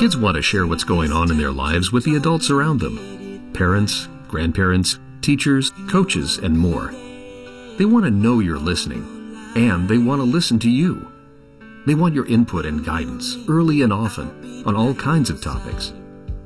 Kids want to share what's going on in their lives with the adults around them. Parents, grandparents, teachers, coaches, and more. They want to know you're listening, and they want to listen to you. They want your input and guidance, early and often, on all kinds of topics.